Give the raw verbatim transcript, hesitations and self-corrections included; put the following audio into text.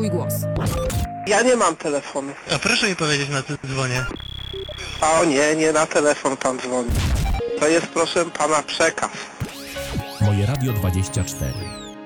swój głos. Ja nie mam telefonu. A proszę mi powiedzieć, na co dzwonię. O nie, nie na telefon pan dzwoni. To jest, proszę pana, przekaz. Moje Radio dwadzieścia cztery.